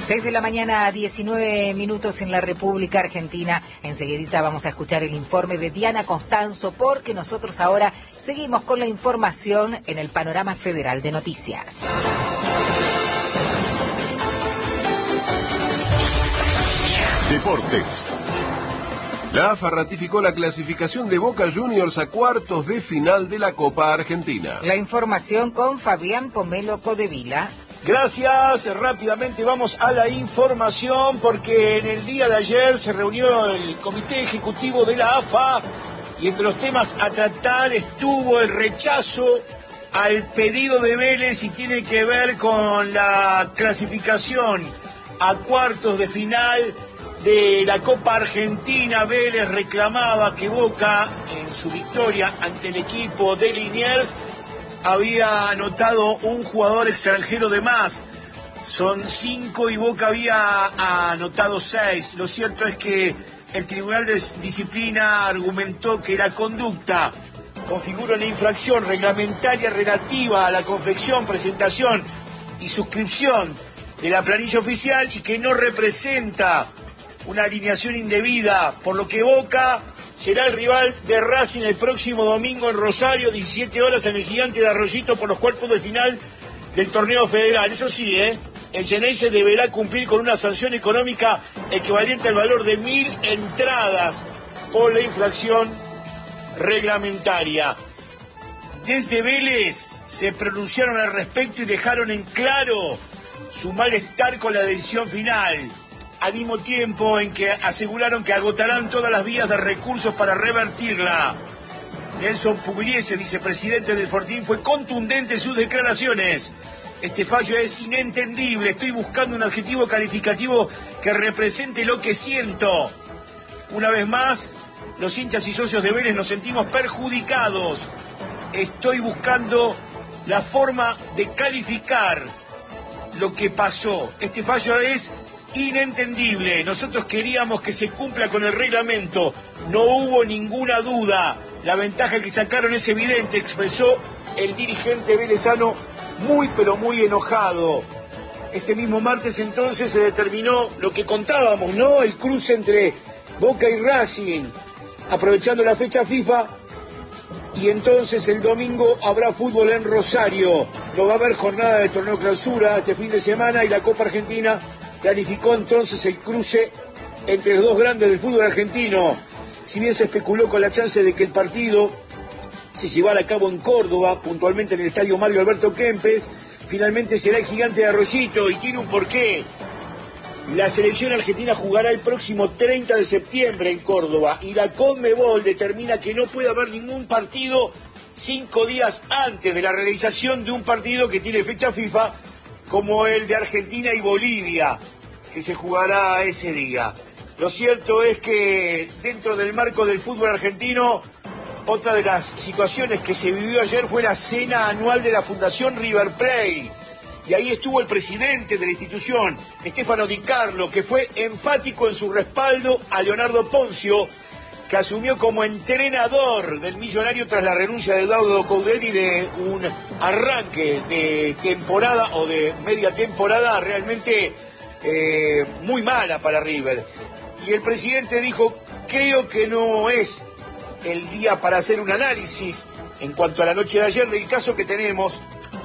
6 de la mañana, 19 minutos en la República Argentina. Enseguidita vamos a escuchar el informe de Diana Constanzo, porque nosotros ahora seguimos con la información en el panorama federal de noticias. Deportes. La AFA ratificó la clasificación de Boca Juniors a cuartos de final de la Copa Argentina. La información con Fabián Pomelo Codevila. Gracias, rápidamente vamos a la información porque en el día de ayer se reunió el Comité Ejecutivo de la AFA y entre los temas a tratar estuvo el rechazo al pedido de Vélez y tiene que ver con la clasificación a cuartos de final de la Copa Argentina. Vélez reclamaba que Boca, en su victoria ante el equipo de Liniers, había anotado un jugador extranjero de más. Son 5 y Boca había anotado 6. Lo cierto es que el Tribunal de Disciplina argumentó que la conducta configura una infracción reglamentaria relativa a la confección, presentación y suscripción de la planilla oficial y que no representa una alineación indebida, por lo que Boca será el rival de Racing el próximo domingo en Rosario, 17 horas en el Gigante de Arroyito por los cuartos de final del torneo federal. Eso sí, el Xeneize deberá cumplir con una sanción económica equivalente al valor de 1.000 entradas por la infracción reglamentaria. Desde Vélez se pronunciaron al respecto y dejaron en claro su malestar con la decisión final, al mismo tiempo en que aseguraron que agotarán todas las vías de recursos para revertirla. Nelson Pugliese, vicepresidente del Fortín, fue contundente en sus declaraciones. Este fallo es inentendible, estoy buscando un adjetivo calificativo que represente lo que siento. Una vez más, los hinchas y socios de Vélez nos sentimos perjudicados. Estoy buscando la forma de calificar lo que pasó. Este fallo es inentendible. Nosotros queríamos que se cumpla con el reglamento. No hubo ninguna duda. La ventaja que sacaron es evidente, expresó el dirigente velezano muy pero muy enojado. Este mismo martes entonces se determinó lo que contábamos, ¿no? El cruce entre Boca y Racing, aprovechando la fecha FIFA. Y entonces el domingo habrá fútbol en Rosario. No va a haber jornada de torneo clausura este fin de semana y la Copa Argentina planificó entonces el cruce entre los dos grandes del fútbol argentino. Si bien se especuló con la chance de que el partido se llevara a cabo en Córdoba, puntualmente en el estadio Mario Alberto Kempes, finalmente será el Gigante de Arroyito y tiene un porqué. La selección argentina jugará el próximo 30 de septiembre en Córdoba y la Conmebol determina que no puede haber ningún partido 5 días antes de la realización de un partido que tiene fecha FIFA, como el de Argentina y Bolivia, que se jugará ese día. Lo cierto es que dentro del marco del fútbol argentino, otra de las situaciones que se vivió ayer fue la cena anual de la Fundación River Plate. Y ahí estuvo el presidente de la institución, Stefano Di Carlo, que fue enfático en su respaldo a Leonardo Ponzio, que asumió como entrenador del Millonario tras la renuncia de Eduardo Coudet y de un arranque de temporada o de media temporada realmente muy mala para River. Y el presidente dijo, creo que no es el día para hacer un análisis en cuanto a la noche de ayer del caso que tenemos.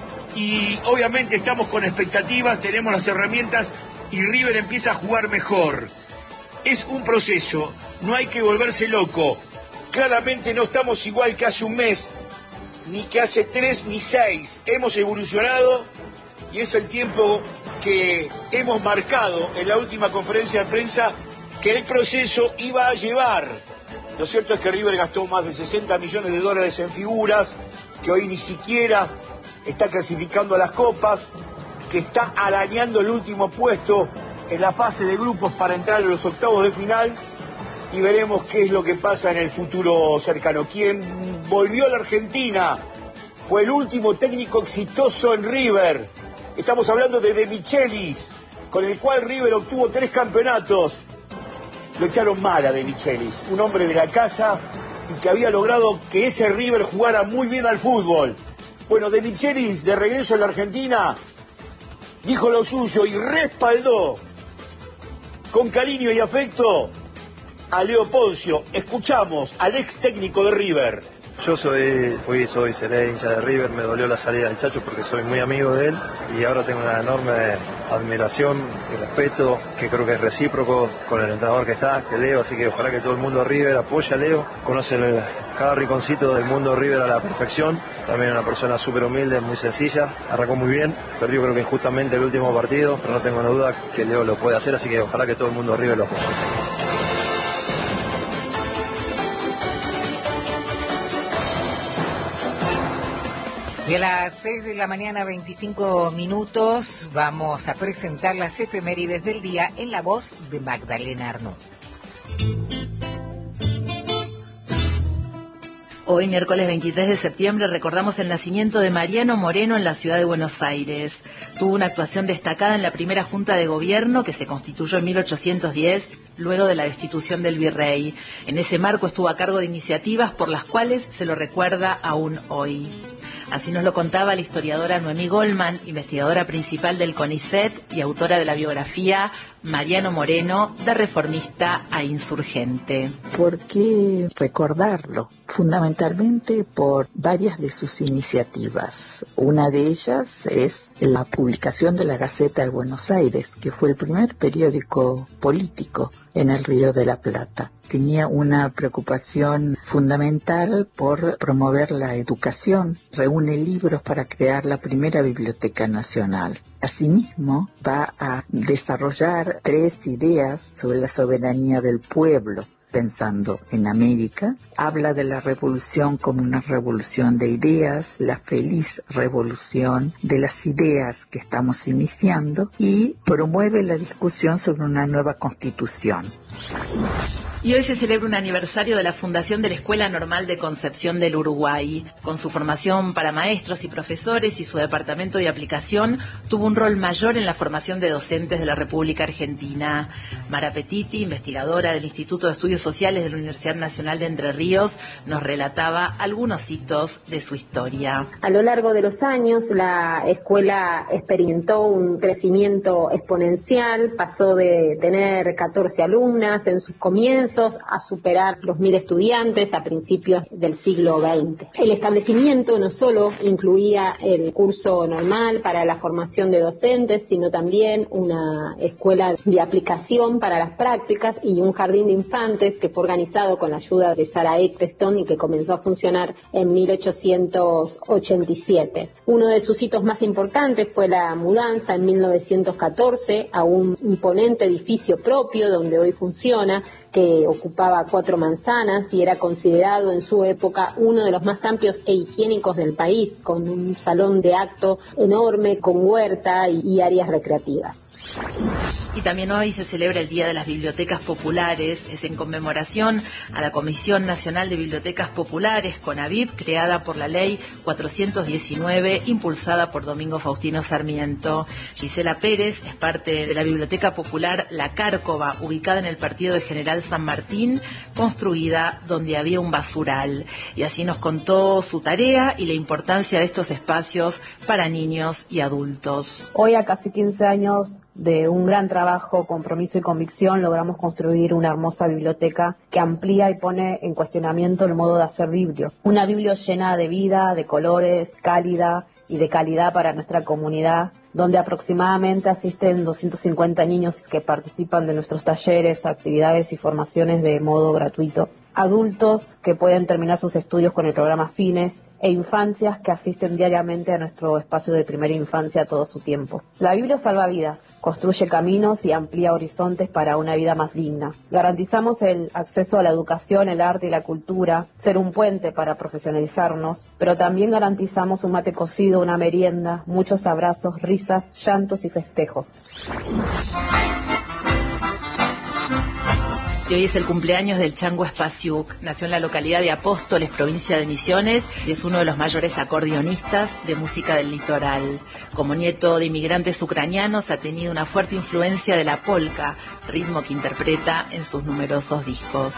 Y obviamente estamos con expectativas, tenemos las herramientas y River empieza a jugar mejor. Es un proceso, no hay que volverse loco. Claramente no estamos igual que hace un mes, ni que hace 3 ni 6. Hemos evolucionado y es el tiempo que hemos marcado en la última conferencia de prensa que el proceso iba a llevar. Lo cierto es que River gastó más de $60 millones en figuras, que hoy ni siquiera está clasificando a las copas, que está arañando el último puesto en la fase de grupos para entrar a los octavos de final, y veremos qué es lo que pasa en el futuro cercano. Quien volvió a la Argentina fue el último técnico exitoso en River. Estamos hablando de Michelis, con el cual River obtuvo 3 campeonatos. Lo echaron mal a De Michelis, un hombre de la casa y que había logrado que ese River jugara muy bien al fútbol. Bueno, De Michelis, de regreso a la Argentina, dijo lo suyo y respaldó con cariño y afecto a Leo Poncio. Escuchamos al ex técnico de River. Yo seré hincha de River, me dolió la salida del Chacho porque soy muy amigo de él y ahora tengo una enorme admiración y respeto que creo que es recíproco con el entrenador que está, que Leo, así que ojalá que todo el mundo de River apoye a Leo, conoce cada rinconcito del mundo de River a la perfección, también una persona súper humilde, muy sencilla, arrancó muy bien, perdió creo que injustamente el último partido, pero no tengo duda que Leo lo puede hacer, así que ojalá que todo el mundo de River lo apoye. Y a las 6 de la mañana, 25 minutos, vamos a presentar las efemérides del día en la voz de Magdalena Arnaud. Hoy, miércoles 23 de septiembre, recordamos el nacimiento de Mariano Moreno en la ciudad de Buenos Aires. Tuvo una actuación destacada en la primera Junta de Gobierno que se constituyó en 1810, luego de la destitución del virrey. En ese marco estuvo a cargo de iniciativas por las cuales se lo recuerda aún hoy. Así nos lo contaba la historiadora Noemí Goldman, investigadora principal del CONICET y autora de la biografía Mariano Moreno, de reformista a insurgente. ¿Por qué recordarlo? Fundamentalmente por varias de sus iniciativas. Una de ellas es la publicación de la Gaceta de Buenos Aires, que fue el primer periódico político en el Río de la Plata. Tenía una preocupación fundamental por promover la educación. Reúne libros para crear la primera Biblioteca Nacional. Asimismo, va a desarrollar 3 ideas sobre la soberanía del pueblo. Pensando en América, habla de la revolución como una revolución de ideas, la feliz revolución de las ideas que estamos iniciando, y promueve la discusión sobre una nueva constitución. Y hoy se celebra un aniversario de la fundación de la Escuela Normal de Concepción del Uruguay. Con su formación para maestros y profesores y su departamento de aplicación, tuvo un rol mayor en la formación de docentes de la República Argentina. Mara Petiti, investigadora del Instituto de Estudios Sociales de la Universidad Nacional de Entre Ríos, nos relataba algunos hitos de su historia. A lo largo de los años, la escuela experimentó un crecimiento exponencial, pasó de tener 14 alumnas en sus comienzos a superar los 1.000 estudiantes a principios del siglo XX. El establecimiento no solo incluía el curso normal para la formación de docentes, sino también una escuela de aplicación para las prácticas y un jardín de infantes que fue organizado con la ayuda de Sarah Eccleston y que comenzó a funcionar en 1887. Uno de sus hitos más importantes fue la mudanza en 1914 a un imponente edificio propio donde hoy funciona, que ocupaba 4 manzanas y era considerado en su época uno de los más amplios e higiénicos del país, con un salón de acto enorme, con huerta y áreas recreativas. Y también hoy se celebra el Día de las Bibliotecas Populares. Es en conmemoración a la Comisión Nacional de Bibliotecas Populares, CONABIP, creada por la Ley 419, impulsada por Domingo Faustino Sarmiento. Gisela Pérez es parte de la Biblioteca Popular La Cárcova, ubicada en el partido de General San Martín, construida donde había un basural. Y así nos contó su tarea y la importancia de estos espacios para niños y adultos. Hoy, a casi 15 años de un gran trabajo, compromiso y convicción, logramos construir una hermosa biblioteca que amplía y pone en cuestionamiento el modo de hacer biblio. Una biblio llena de vida, de colores, cálida y de calidad para nuestra comunidad, donde aproximadamente asisten 250 niños que participan de nuestros talleres, actividades y formaciones de modo gratuito, adultos que pueden terminar sus estudios con el programa Fines e infancias que asisten diariamente a nuestro espacio de primera infancia todo su tiempo. La Biblia salva vidas, construye caminos y amplía horizontes para una vida más digna. Garantizamos el acceso a la educación, el arte y la cultura, ser un puente para profesionalizarnos, pero también garantizamos un mate cocido, una merienda, muchos abrazos, risas, llantos y festejos. Y hoy es el cumpleaños del Chango Espasiuk. Nació en la localidad de Apóstoles, provincia de Misiones, y es uno de los mayores acordeonistas de música del litoral. Como nieto de inmigrantes ucranianos, ha tenido una fuerte influencia de la polka, ritmo que interpreta en sus numerosos discos.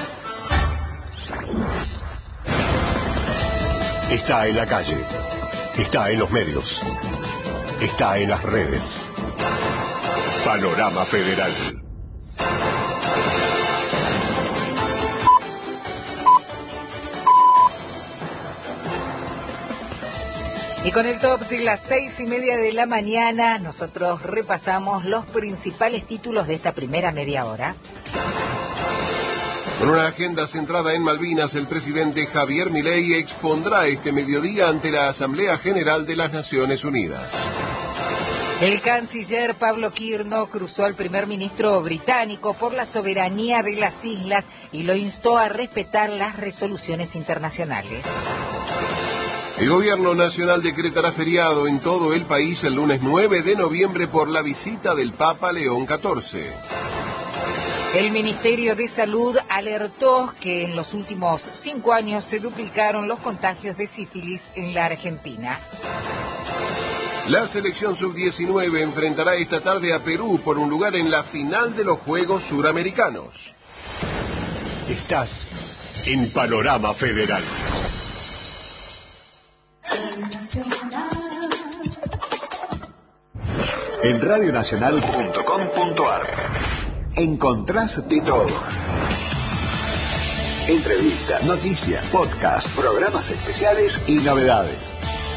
Está en la calle. Está en los medios. Está en las redes. Panorama Federal. Y con el top de las 6:30 de la mañana, nosotros repasamos los principales títulos de esta primera media hora. Con una agenda centrada en Malvinas, el presidente Javier Milei expondrá este mediodía ante la Asamblea General de las Naciones Unidas. El canciller Pablo Kirno cruzó al primer ministro británico por la soberanía de las islas y lo instó a respetar las resoluciones internacionales. El gobierno nacional decretará feriado en todo el país el lunes 9 de noviembre por la visita del Papa León XIV. El Ministerio de Salud alertó que en los últimos 5 años se duplicaron los contagios de sífilis en la Argentina. La selección sub-19 enfrentará esta tarde a Perú por un lugar en la final de los Juegos Suramericanos. Estás en Panorama Federal. En radionacional.com.ar encontrás de todo. Entrevistas, noticias, podcasts, programas especiales y novedades.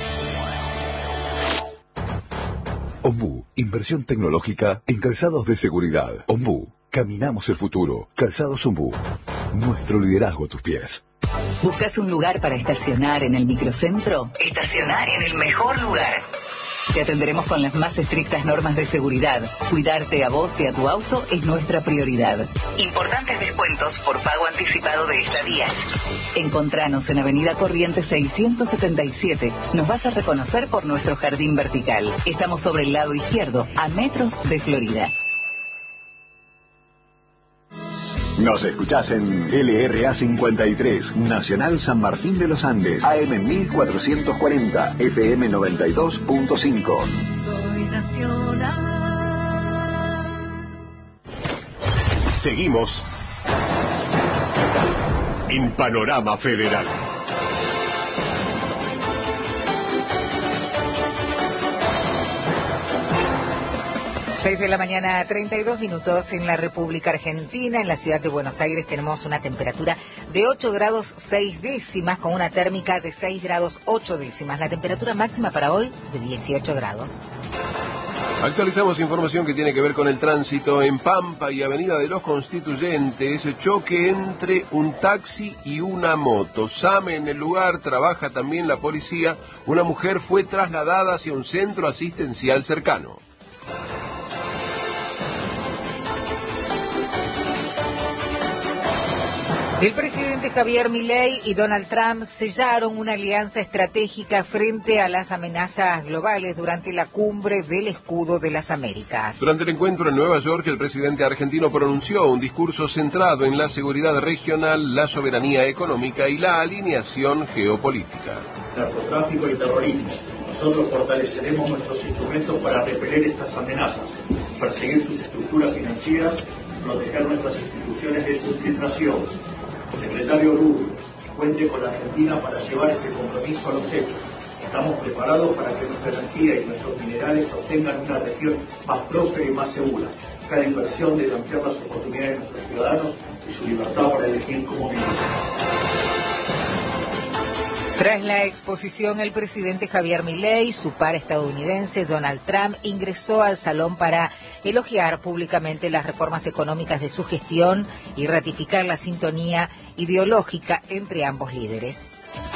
Ombú, inversión tecnológica en calzados de seguridad. Ombú, caminamos el futuro. Calzados Ombú, nuestro liderazgo a tus pies. ¿Buscas un lugar para estacionar en el microcentro? Estacionar en el mejor lugar. Te atenderemos con las más estrictas normas de seguridad. Cuidarte a vos y a tu auto es nuestra prioridad. Importantes descuentos por pago anticipado de estadías. Encontranos en Avenida Corrientes 677. Nos vas a reconocer por nuestro jardín vertical. Estamos sobre el lado izquierdo, a metros de Florida. Nos escuchás en LRA 53, Nacional San Martín de los Andes, AM 1440, FM 92.5. Soy nacional. Seguimos en Panorama Federal. 6 de la mañana, 32 minutos en la República Argentina. En la ciudad de Buenos Aires tenemos una temperatura de 8 grados 6 décimas con una térmica de 6 grados 8 décimas. La temperatura máxima para hoy de 18 grados. Actualizamos información que tiene que ver con el tránsito en Pampa y Avenida de los Constituyentes. Choque entre un taxi y una moto. SAME en el lugar, trabaja también la policía. Una mujer fue trasladada hacia un centro asistencial cercano. El presidente Javier Milei y Donald Trump sellaron una alianza estratégica frente a las amenazas globales durante la cumbre del Escudo de las Américas. Durante el encuentro en Nueva York, el presidente argentino pronunció un discurso centrado en la seguridad regional, la soberanía económica y la alineación geopolítica. Narcotráfico y terrorismo. Nosotros fortaleceremos nuestros instrumentos para repeler estas amenazas, perseguir sus estructuras financieras, proteger nuestras instituciones de su infiltración. Secretario Rubio, cuente con la Argentina para llevar este compromiso a los hechos. Estamos preparados para que nuestra energía y nuestros minerales obtengan una región más próspera y más segura. Cada inversión debe ampliar las oportunidades de nuestros ciudadanos y su libertad para elegir cómo vivir. Tras la exposición, el presidente Javier Milei, su par estadounidense Donald Trump, ingresó al salón para elogiar públicamente las reformas económicas de su gestión y ratificar la sintonía ideológica entre ambos líderes.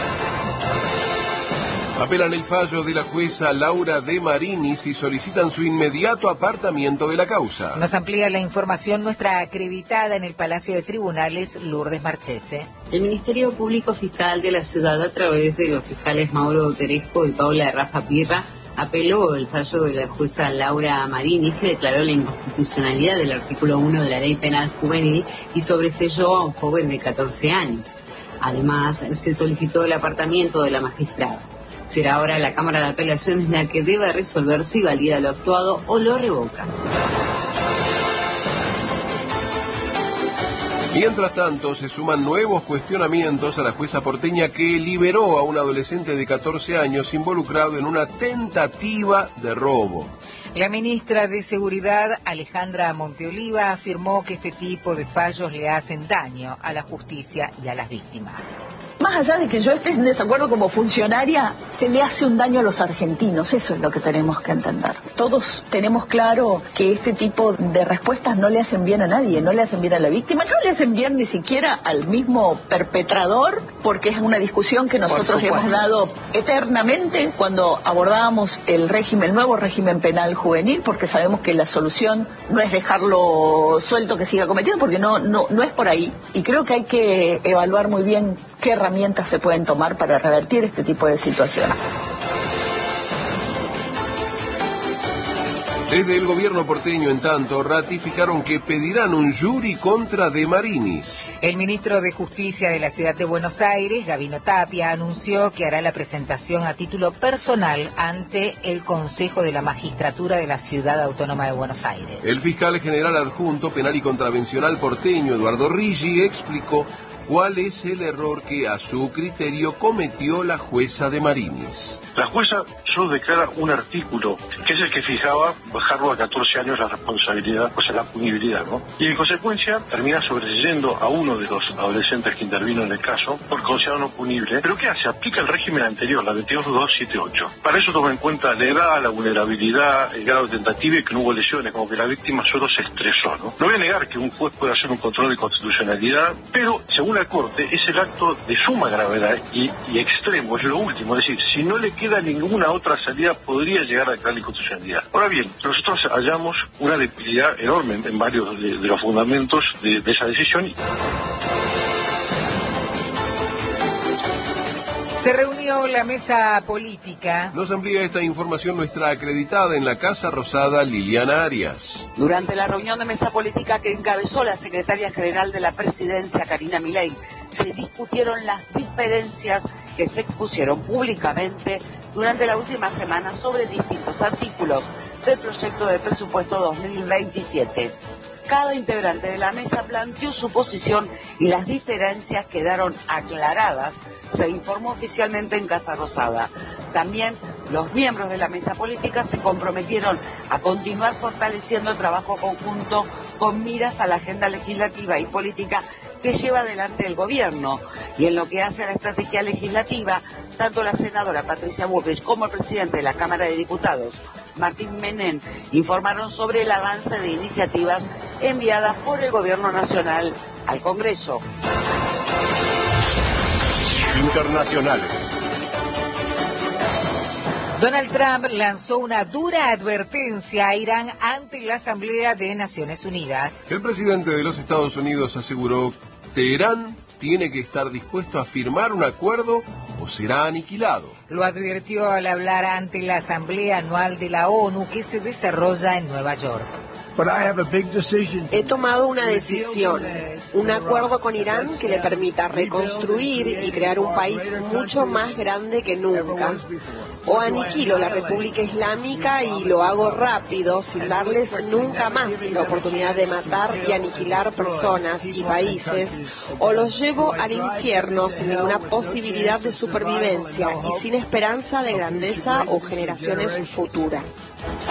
Apelan el fallo de la jueza Laura De Marinis y solicitan su inmediato apartamiento de la causa. Nos amplía la información nuestra acreditada en el Palacio de Tribunales, Lourdes Marchese. El Ministerio Público Fiscal de la Ciudad, a través de los fiscales Mauro Teresco y Paula Rafa Pirra, apeló el fallo de la jueza Laura Marinis, que declaró la inconstitucionalidad del artículo 1 de la Ley Penal Juvenil y sobreselló a un joven de 14 años. Además, se solicitó el apartamiento de la magistrada. Será ahora la Cámara de Apelaciones la que debe resolver si valida lo actuado o lo revoca. Mientras tanto, se suman nuevos cuestionamientos a la jueza porteña que liberó a un adolescente de 14 años involucrado en una tentativa de robo. La ministra de Seguridad, Alejandra Monteoliva, afirmó que este tipo de fallos le hacen daño a la justicia y a las víctimas. Más allá de que yo esté en desacuerdo como funcionaria, se le hace un daño a los argentinos. Eso es lo que tenemos que entender. Todos tenemos claro que este tipo de respuestas no le hacen bien a nadie, no le hacen bien a la víctima, no le hacen bien ni siquiera al mismo perpetrador, porque es una discusión que nosotros hemos dado eternamente cuando abordábamos el nuevo régimen penal juvenil, porque sabemos que la solución no es dejarlo suelto que siga cometiendo, porque no es por ahí. Y creo que hay que evaluar muy bien qué herramientas se pueden tomar para revertir este tipo de situaciones. Desde el gobierno porteño, en tanto, ratificaron que pedirán un jury contra De Marinis. El ministro de Justicia de la Ciudad de Buenos Aires, Gabino Tapia, anunció que hará la presentación a título personal ante el Consejo de la Magistratura de la Ciudad Autónoma de Buenos Aires. El fiscal general adjunto penal y contravencional porteño, Eduardo Riggi, explicó cuál es el error que a su criterio cometió la jueza De Marinis. La jueza solo declara un artículo, que es el que fijaba bajarlo a 14 años la responsabilidad, o sea, la punibilidad, ¿no? Y en consecuencia termina sobreseyendo a uno de los adolescentes que intervino en el caso por considerado no punible. ¿Pero qué hace? Aplica el régimen anterior, la 22278. Para eso toma en cuenta la edad, la vulnerabilidad, el grado de tentativa y que no hubo lesiones, como que la víctima solo se estresó, ¿no? No voy a negar que un juez puede hacer un control de constitucionalidad, pero según la Corte es el acto de suma gravedad y extremo, es lo último. Es decir, si no le queda ninguna otra salida, podría llegar a declarar inconstitucionalidad. Ahora bien, nosotros hallamos una debilidad enorme en varios de los fundamentos de esa decisión. Se reunió la mesa política. Nos amplía esta información nuestra acreditada en la Casa Rosada, Liliana Arias. Durante la reunión de mesa política que encabezó la secretaria general de la presidencia, Karina Milei, se discutieron las diferencias que se expusieron públicamente durante la última semana sobre distintos artículos del proyecto de presupuesto 2027. Cada integrante de la mesa planteó su posición y las diferencias quedaron aclaradas, se informó oficialmente en Casa Rosada. También los miembros de la mesa política se comprometieron a continuar fortaleciendo el trabajo conjunto con miras a la agenda legislativa y política que lleva adelante el gobierno. Y en lo que hace a la estrategia legislativa, tanto la senadora Patricia Bullrich como el presidente de la Cámara de Diputados, Martín Menem, informaron sobre el avance de iniciativas enviadas por el Gobierno Nacional al Congreso. Internacionales. Donald Trump lanzó una dura advertencia a Irán ante la Asamblea de Naciones Unidas. El presidente de los Estados Unidos aseguró que Teherán tiene que estar dispuesto a firmar un acuerdo o será aniquilado. Lo advirtió al hablar ante la Asamblea Anual de la ONU que se desarrolla en Nueva York. He tomado una decisión, un acuerdo con Irán que le permita reconstruir y crear un país mucho más grande que nunca. O aniquilo la República Islámica y lo hago rápido, sin darles nunca más la oportunidad de matar y aniquilar personas y países, o los llevo al infierno sin ninguna posibilidad de supervivencia y sin esperanza de grandeza o generaciones futuras.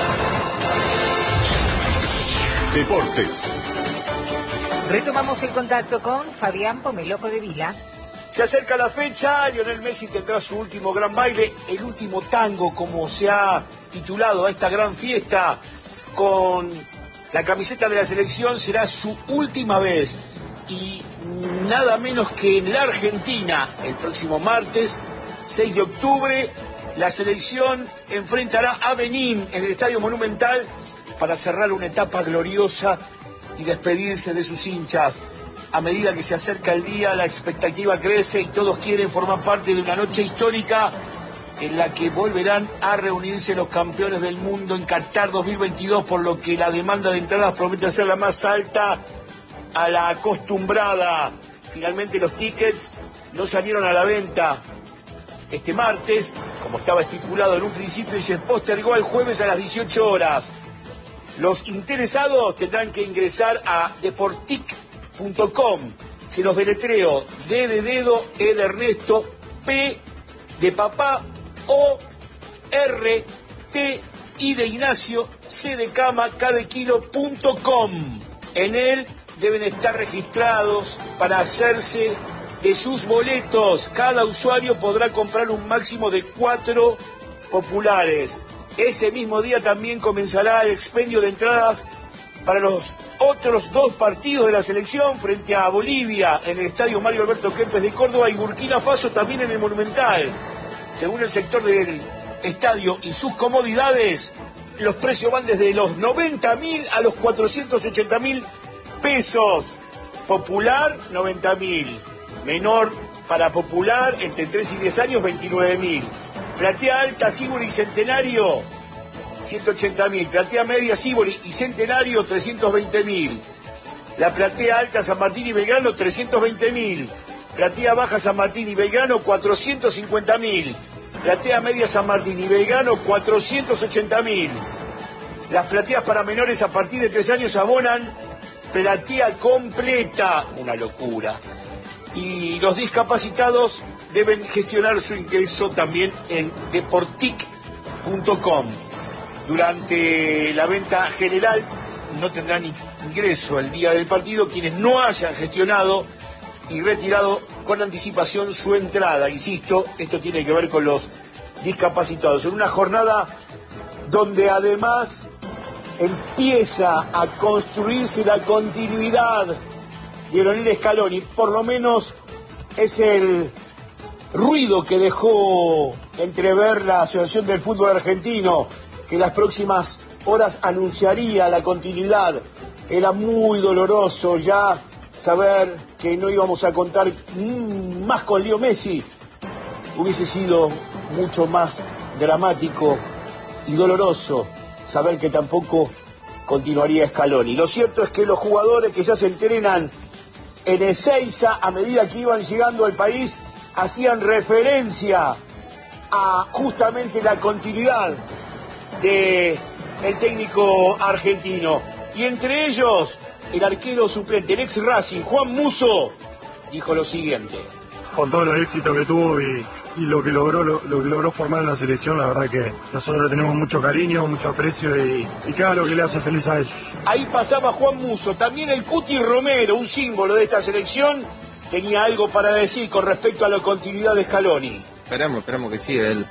Deportes. Retomamos el contacto con Fabián Pomeloco de Vila. Se acerca la fecha, Lionel Messi tendrá su último gran baile, el último tango, como se ha titulado a esta gran fiesta, con la camiseta de la selección, será su última vez. Y nada menos que en la Argentina, el próximo martes, 6 de octubre, la selección enfrentará a Benín en el Estadio Monumental para cerrar una etapa gloriosa y despedirse de sus hinchas. A medida que se acerca el día, la expectativa crece y todos quieren formar parte de una noche histórica en la que volverán a reunirse los campeones del mundo en Qatar 2022, por lo que la demanda de entradas promete ser la más alta a la acostumbrada. Finalmente los tickets no salieron a la venta este martes, como estaba estipulado en un principio, y se postergó al jueves a las 18 horas. Los interesados tendrán que ingresar a Deportic popular.com. Se los deletreo: D de dedo, E de Ernesto, P de papá, O, R, T, I de Ignacio, C de cama, K de kilo.com. En él deben estar registrados para hacerse de sus boletos. Cada usuario podrá comprar un máximo de 4 populares. Ese mismo día también comenzará el expendio de entradas para los otros 2 partidos de la selección frente a Bolivia en el estadio Mario Alberto Kempes de Córdoba y Burkina Faso también en el Monumental. Según el sector del estadio y sus comodidades, los precios van desde los 90.000 a los 480.000 pesos. Popular, 90.000. Menor para popular, entre 3 y 10 años, 29.000. Platea alta, Sibori y Centenario, 180.000. Platea media, Sibori y Centenario, 320.000. La platea alta, San Martín y Belgrano, 320.000. Platea baja, San Martín y Belgrano, 450.000. Platea media, San Martín y Belgrano, 480.000. Las plateas para menores a partir de 3 años abonan platea completa. Una locura. Y los discapacitados deben gestionar su ingreso también en deportic.com. Durante la venta general no tendrán ingreso el día del partido quienes no hayan gestionado y retirado con anticipación su entrada. Insisto, esto tiene que ver con los discapacitados. En una jornada donde además empieza a construirse la continuidad de Lionel Scaloni, por lo menos es el ruido que dejó entrever la Asociación del Fútbol Argentino, que en las próximas horas anunciaría la continuidad. Era muy doloroso ya saber que no íbamos a contar más con Leo Messi. Hubiese sido mucho más dramático y doloroso saber que tampoco continuaría Scaloni. Lo cierto es que los jugadores que ya se entrenan en Ezeiza, a medida que iban llegando al país, hacían referencia a justamente la continuidad del técnico argentino. Y entre ellos, el arquero suplente, el ex Racing, Juan Musso, dijo lo siguiente. Con todo el éxito que tuvo y lo que logró formar en la selección, la verdad que nosotros le tenemos mucho cariño, mucho aprecio y cada lo que le hace feliz a él. Ahí pasaba Juan Musso. También el Cuti Romero, un símbolo de esta selección, tenía algo para decir con respecto a la continuidad de Scaloni. Esperemos que sí. Él